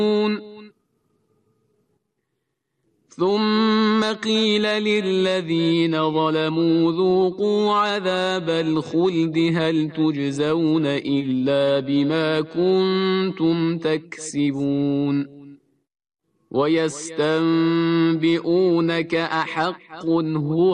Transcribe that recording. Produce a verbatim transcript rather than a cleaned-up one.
ثم قيل للذين ظلموا ذوقوا عذاب الخلد هل تجزون إلا بما كنتم تكسبون ويستنبئونك أحق هو